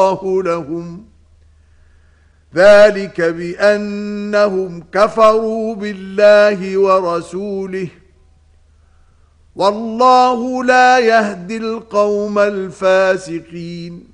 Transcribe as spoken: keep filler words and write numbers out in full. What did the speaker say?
الله لهم ذلك بأنهم كفروا بالله ورسوله والله لا يهدي القوم الفاسقين.